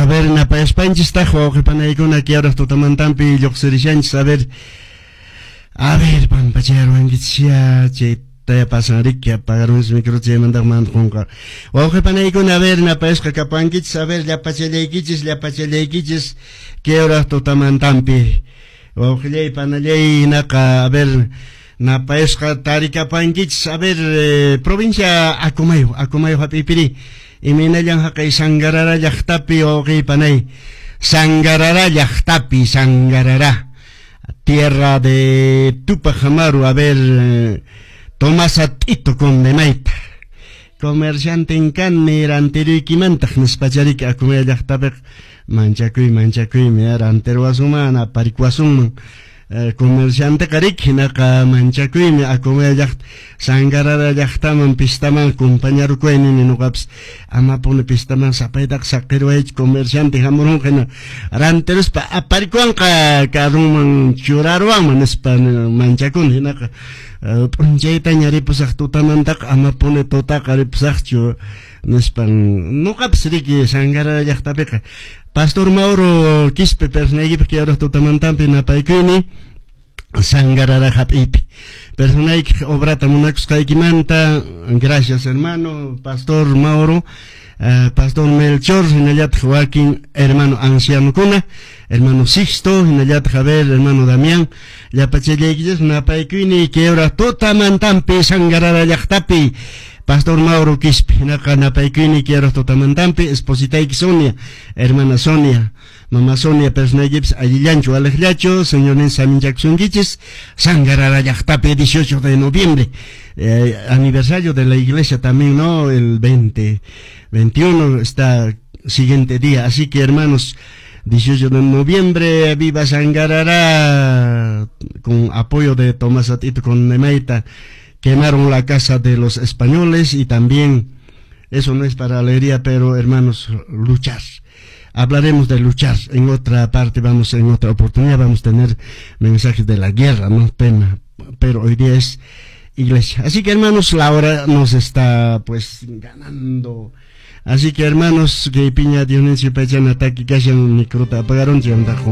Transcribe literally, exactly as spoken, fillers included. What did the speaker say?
A ver, napa España está juego que panaikuna que ahora totamantampi yoxerishanchis, a ver, a ver, pampachero, angitzia, che, taya pasan rique, apagaron ese micro, che, mandak mandjonka. Juego que panaikuna, a ver, napa esca capangitzis, a ver, ya pachalequichis, ya pachalequichis, que ahora totamantampi. Juego que ley panaley, naka, a ver, napa esca tarikapangitzis, a ver, eh, provincia Acomayo, Acomayo, Hapipiri. Y minayan hakay sangarara llaqtapi oqi panay. Sangarara llaqtapi, sangarara. Tierra de Tupac Amaru, a ver, eh, Tomás Atito con Nemayta. Comerciante en carne, antero y quimantaj, nespacharik a comer llaqtapi. Manchacuy, manchacuy, me era antero asumana, paricuasum. Comerciante carik, naka manchacuy, me a comer llaqt. Sangarara llaqtaman, pistaman, compañero cueni, nugaps. Ama pone pistaman, zapaitak, saquero ech, comerciante, jamorón, jena. Ranteros pa, aparicuan ka, karuman, churaruan, manespan, manchacun, naka. Punjaita ñaripusaq tutamantak, ama pone tota karipusaq, chu, nespan, nugaps riki, sangarara llaqtapiqa. Pastor Mauro Quispe personaje que ahora totamantampi napaikuni sangarara hapipi. Personaje obra tamunax kaikimanta. Gracias hermano Pastor Mauro, uh, Pastor Melchor, Hinayat Joaquín, hermano anciano Kuna, hermano Sixto, Hinayat Javier, hermano Damián, ya pacheleguilles napaikuni que ahora totamantampi sangarara llaqtapi. Pastor Mauro Quispe, naka napaikuni quiero totamantampi, esposita Sonia, hermana Sonia, mamá Sonia, personajes Ayillancho, Alejlacho, señor Samin Jackson Guiches, Sangarara llaqtapi, dieciocho de noviembre, eh, aniversario de la iglesia también, ¿no? El veinte, veintiuno, está siguiente día, así que hermanos, dieciocho de noviembre, viva Sangarara, con apoyo de Tomás Atito con Nemayta. Quemaron la casa de los españoles y también, eso no es para alegría, pero hermanos, luchar. Hablaremos de luchar. En otra parte, vamos, en otra oportunidad, vamos a tener mensajes de la guerra, no tema, pero hoy día es iglesia. Así que hermanos, la hora nos está, pues, ganando. Así que hermanos, que piña Dionisio Pechan ataque, que hayan microta, apagaron,